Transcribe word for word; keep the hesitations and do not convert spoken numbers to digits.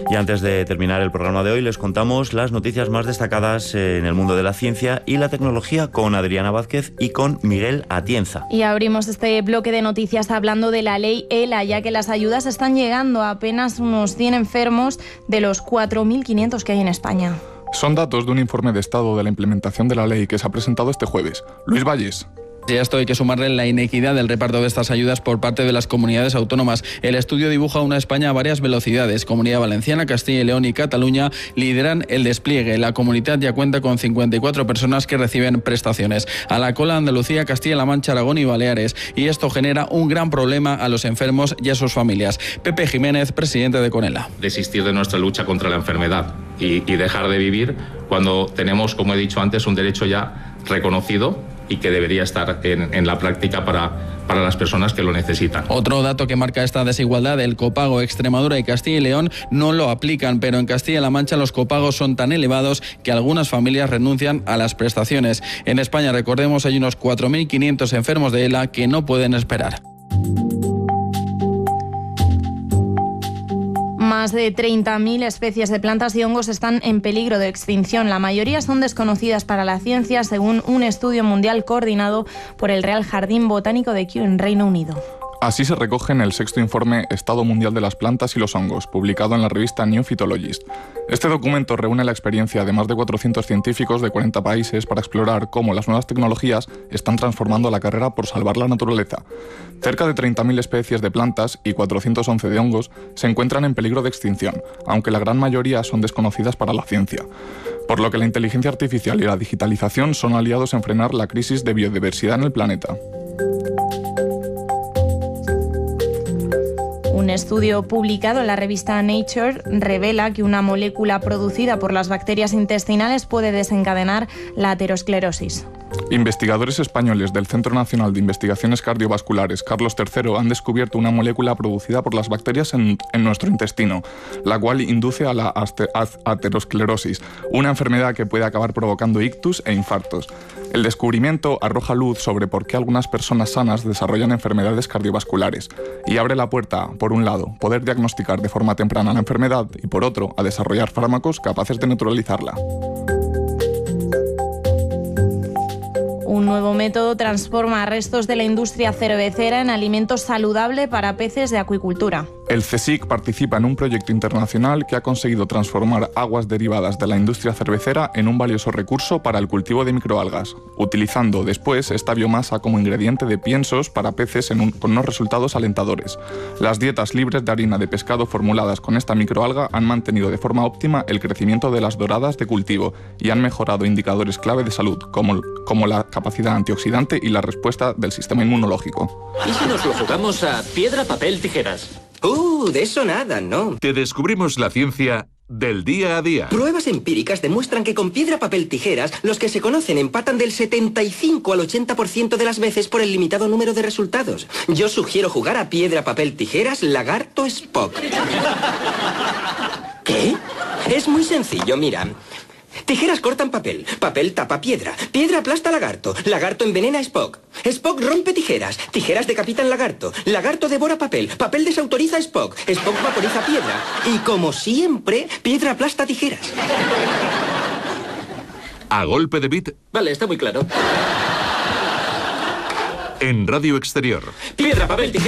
Y antes de terminar el programa de hoy, les contamos las noticias más destacadas en el mundo de la ciencia y la tecnología con Adriana Vázquez y con Miguel Atienza. Y abrimos este bloque de noticias hablando de la ley ELA, ya que las ayudas están llegando a apenas unos cien enfermos de los cuatro mil quinientos que hay en España. Son datos de un informe de estado de la implementación de la ley que se ha presentado este jueves. Luis Valles. Y a esto hay que sumarle la inequidad del reparto de estas ayudas por parte de las comunidades autónomas. El estudio dibuja una España a varias velocidades. Comunidad Valenciana, Castilla y León y Cataluña lideran el despliegue. La comunidad ya cuenta con cincuenta y cuatro personas que reciben prestaciones. A la cola Andalucía, Castilla-La Mancha, Aragón y Baleares. Y esto genera un gran problema a los enfermos y a sus familias. Pepe Jiménez, presidente de CONELA. Desistir de nuestra lucha contra la enfermedad y, y dejar de vivir cuando tenemos, como he dicho antes, un derecho ya reconocido y que debería estar en, en la práctica para, para las personas que lo necesitan. Otro dato que marca esta desigualdad, el copago. Extremadura y Castilla y León no lo aplican, pero en Castilla-La Mancha los copagos son tan elevados que algunas familias renuncian a las prestaciones. En España, recordemos, hay unos cuatro mil quinientos enfermos de ELA que no pueden esperar. Más de treinta mil especies de plantas y hongos están en peligro de extinción. La mayoría son desconocidas para la ciencia, según un estudio mundial coordinado por el Real Jardín Botánico de Kew, en Reino Unido. Así se recoge en el sexto informe Estado Mundial de las Plantas y los Hongos, publicado en la revista New Phytologist. Este documento reúne la experiencia de más de cuatrocientos científicos de cuarenta países para explorar cómo las nuevas tecnologías están transformando la carrera por salvar la naturaleza. Cerca de treinta mil especies de plantas y cuatrocientos once de hongos se encuentran en peligro de extinción, aunque la gran mayoría son desconocidas para la ciencia. Por lo que la inteligencia artificial y la digitalización son aliados en frenar la crisis de biodiversidad en el planeta. Un estudio publicado en la revista Nature revela que una molécula producida por las bacterias intestinales puede desencadenar la aterosclerosis. Investigadores españoles del Centro Nacional de Investigaciones Cardiovasculares Carlos tercero han descubierto una molécula producida por las bacterias en, en nuestro intestino, la cual induce a la aterosclerosis, una enfermedad que puede acabar provocando ictus e infartos. El descubrimiento arroja luz sobre por qué algunas personas sanas desarrollan enfermedades cardiovasculares y abre la puerta, por un lado, poder diagnosticar de forma temprana la enfermedad y, por otro, a desarrollar fármacos capaces de neutralizarla. Un nuevo método transforma restos de la industria cervecera en alimento saludable para peces de acuicultura. El CSIC participa en un proyecto internacional que ha conseguido transformar aguas derivadas de la industria cervecera en un valioso recurso para el cultivo de microalgas, utilizando después esta biomasa como ingrediente de piensos para peces en un, con unos resultados alentadores. Las dietas libres de harina de pescado formuladas con esta microalga han mantenido de forma óptima el crecimiento de las doradas de cultivo y han mejorado indicadores clave de salud, como, como la capacidad antioxidante y la respuesta del sistema inmunológico. ¿Y si nos lo jugamos a piedra, papel, tijeras? Uh, de eso nada, ¿no? Te descubrimos la ciencia del día a día. Pruebas empíricas demuestran que con piedra, papel, tijeras, los que se conocen empatan del setenta y cinco al ochenta por ciento de las veces por el limitado número de resultados. Yo sugiero jugar a piedra, papel, tijeras, lagarto, Spock. ¿Qué? Es muy sencillo, mira. Tijeras cortan papel, papel tapa piedra, piedra aplasta lagarto, lagarto envenena a Spock, Spock rompe tijeras, tijeras decapitan lagarto, lagarto devora papel, papel desautoriza a Spock, Spock vaporiza piedra y, como siempre, piedra aplasta tijeras. A golpe de bit. Vale, está muy claro. En Radio Exterior. Piedra, papel, tijeras.